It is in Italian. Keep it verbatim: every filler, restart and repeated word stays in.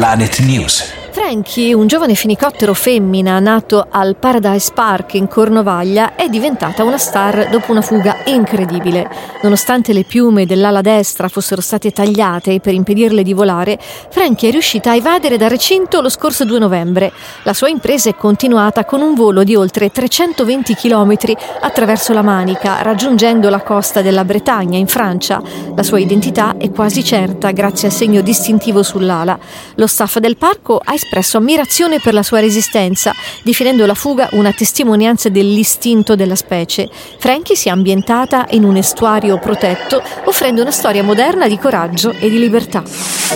Planet News. Frankie, un giovane fenicottero femmina nato al Paradise Park in Cornovaglia, è diventata una star dopo una fuga incredibile. Nonostante le piume dell'ala destra fossero state tagliate per impedirle di volare, Frankie è riuscita a evadere dal recinto lo scorso due novembre. La sua impresa è continuata con un volo di oltre trecentoventi chilometri attraverso la Manica, raggiungendo la costa della Bretagna, in Francia. La sua identità è quasi certa grazie al segno distintivo sull'ala. Lo staff del parco ha espresso ammirazione per la sua resistenza, definendo la fuga una testimonianza dell'istinto della specie. Frankie si è ambientata in un estuario protetto, offrendo una storia moderna di coraggio e di libertà.